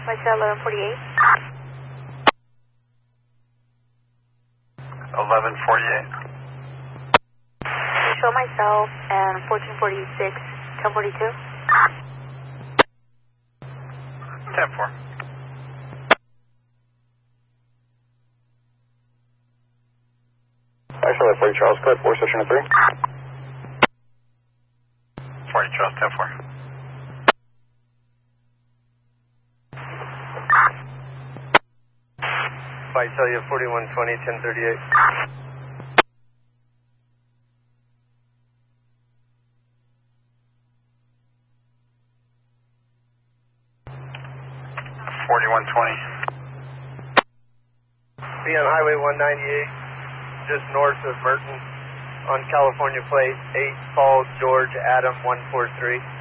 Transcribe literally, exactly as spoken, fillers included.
Myself eleven forty-eight. eleven forty-eight. Show myself and fourteen forty-six, ten forty-two. ten four. Actually, forty Charles, clear four, session three. forty Charles, ten four. Visalia forty-one twenty, ten thirty-eight. forty-one twenty. Be on Highway one ninety-eight, just north of Merton, on California plate, eight Paul George Adam one four three.